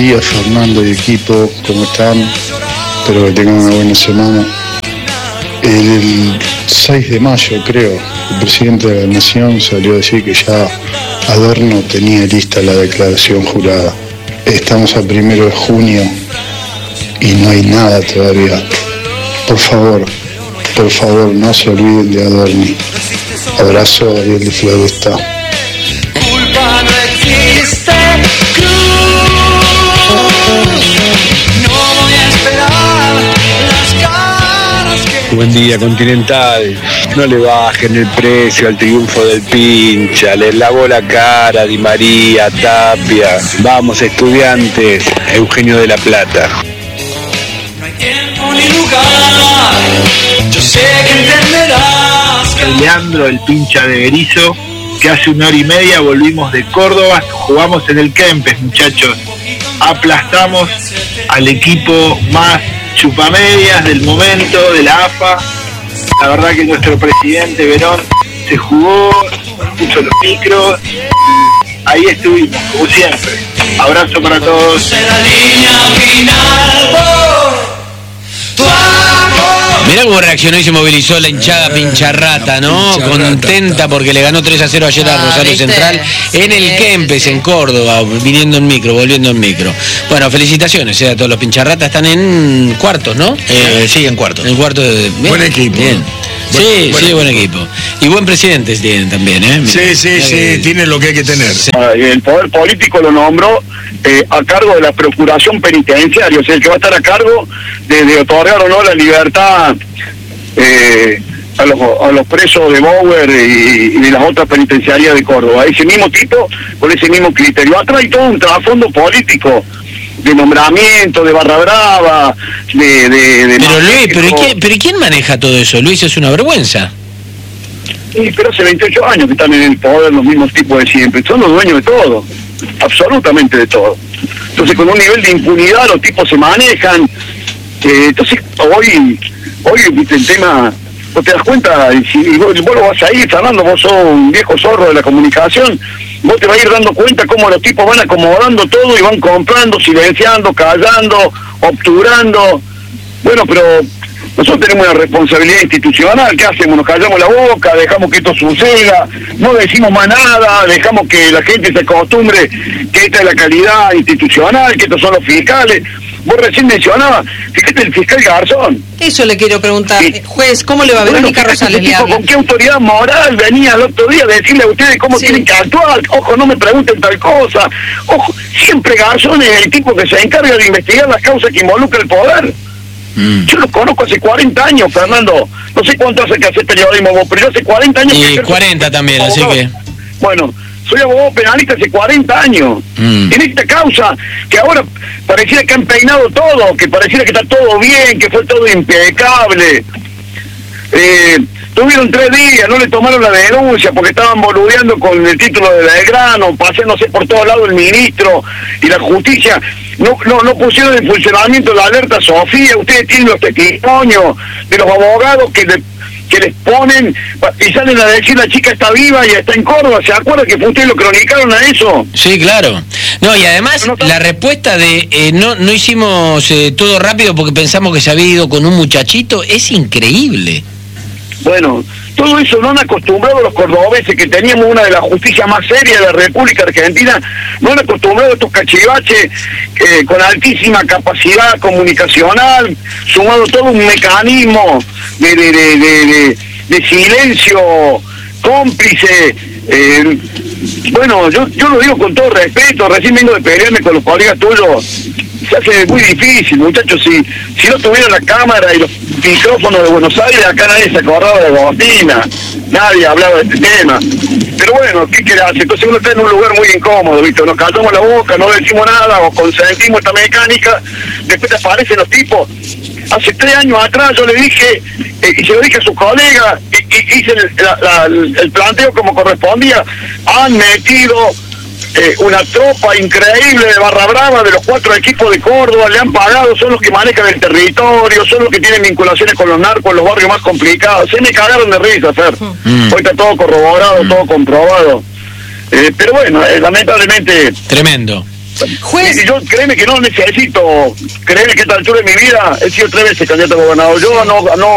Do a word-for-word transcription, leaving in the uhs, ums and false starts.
días, Fernando y equipo, ¿cómo están? Espero que tengan una buena semana. El seis de mayo, creo, el presidente de la Nación salió a decir que ya Adorno tenía lista la declaración jurada. Estamos a primero de junio y no hay nada todavía. Por favor, por favor, no se olviden de Adorno. Abrazo, Ariel de Floresta. Culpa no existe, cruz. No voy a esperar las caras que... Buen día, Continental. No le bajen el precio al triunfo del Pincha. Les lavó la cara Di María, Tapia. Vamos, Estudiantes. Eugenio de la Plata. No hay tiempo ni lugar. Yo sé que entenderás que... Leandro, el Pincha de Berizo, que hace una hora y media volvimos de Córdoba, jugamos en el Kempes, muchachos. Aplastamos al equipo más chupamedias del momento, de la A F A. La verdad que nuestro presidente Verón se jugó, puso los micros, ahí estuvimos, como siempre. Abrazo para todos. Mirá cómo reaccionó y se movilizó la hinchada eh, pincharrata, ¿no? Pincharrata. Contenta porque le ganó tres a cero ayer a Ah, Rosario ¿viste? Central en el Sí, Kempes, sí. en Córdoba, viniendo en micro, volviendo en micro. Bueno, felicitaciones eh, a todos los pincharratas, están en cuartos, ¿no? Eh, sí, en cuarto. En cuarto de... bien, Buen equipo. Bien. Buen- sí, buen sí, buen equipo. Y buen presidente tienen también, ¿eh? Sí, sí, Mirá sí, que- tiene lo que hay que tener. El poder político lo nombró eh, a cargo de la procuración penitenciaria, o sea, el que va a estar a cargo de, de otorgar o no la libertad eh, a, los, a los presos de Bower y, y de las otras penitenciarias de Córdoba. Ese mismo tipo, con ese mismo criterio. Atrás hay todo un trasfondo político de nombramiento, de barra brava, de... de, de Pero Luis, manejo. ¿pero, ¿y quién, ¿pero ¿y quién maneja todo eso? Luis, es una vergüenza. Sí, pero hace veintiocho años que están en el poder los mismos tipos de siempre. Son los dueños de todo, absolutamente de todo. Entonces, con un nivel de impunidad los tipos se manejan. Eh, entonces, hoy, hoy viste el tema, vos te das cuenta, y si y vos, vos lo vas a ir, Fernando, vos sos un viejo zorro de la comunicación, vos te vas a ir dando cuenta cómo los tipos van acomodando todo y van comprando, silenciando, callando, obturando. Bueno, pero... nosotros tenemos una responsabilidad institucional. ¿Qué hacemos? Nos callamos la boca, dejamos que esto suceda, no decimos más nada, dejamos que la gente se acostumbre que esta es la calidad institucional, que estos son los fiscales. Vos recién mencionabas, fíjate el fiscal Garzón. Eso le quiero preguntar. Sí. Juez, ¿cómo le va? Bueno, Verónica fíjate Rosales ese le tipo, habla. ¿con qué autoridad moral venía el otro día a decirle a ustedes cómo Sí. tienen que actuar? Ojo, no me pregunten tal cosa. Ojo, siempre Garzón es el tipo que se encarga de investigar las causas que involucra el poder. Mm. Yo lo conozco hace cuarenta años, Fernando. No sé cuánto hace que hace periodismo vos, pero yo hace cuarenta años... que Y ejerzo cuarenta también, así abogado. que... Bueno, soy abogado penalista hace cuarenta años. Mm. En esta causa, que ahora pareciera que han peinado todo, que pareciera que está todo bien, que fue todo impecable. Eh, tuvieron tres días, no le tomaron la denuncia porque estaban boludeando con el título de Belgrano, pasándose por todos lados el ministro y la justicia. No, no, no pusieron en funcionamiento la alerta Sofía. Ustedes tienen los testimonios de los abogados que le, que les ponen y salen a decir la chica está viva y está en Córdoba. ¿Se acuerdan que ustedes lo cronicaron a eso? Sí, claro. No, y además No, no, la respuesta de eh, no no hicimos eh, todo rápido porque pensamos que se había ido con un muchachito es increíble. Bueno, todo eso no han acostumbrado los cordobeses, que teníamos una de las justicias más serias de la República Argentina, no han acostumbrado a estos cachivaches eh, con altísima capacidad comunicacional, sumado todo un mecanismo de, de, de, de, de, de silencio cómplice. Eh, bueno, yo, yo lo digo con todo respeto, recién vengo de pelearme con los colegas tuyos. Se hace muy difícil, muchachos. Si si no tuviera la cámara y los micrófonos de Buenos Aires, acá nadie se acordaba de Agostina, nadie hablaba de este tema. Pero bueno, ¿qué querés hacer? Entonces uno está en un lugar muy incómodo, ¿viste? Nos callamos la boca, no decimos nada, o consentimos esta mecánica, después te aparecen los tipos. Hace tres años atrás yo le dije, eh, y se lo dije a sus colegas, y, y hice el, la, la, el planteo como correspondía, han metido... Eh, una tropa increíble de barra brava de los cuatro equipos de Córdoba, le han pagado, son los que manejan el territorio, son los que tienen vinculaciones con los narcos en los barrios más complicados. Se me cagaron de risa, Fer. Mm. Hoy está todo corroborado, mm. todo comprobado. Eh, pero bueno, eh, lamentablemente... Tremendo. Juez. Y yo, créeme que no necesito, créeme que a esta altura de mi vida he sido tres veces candidato a gobernador. Yo no, no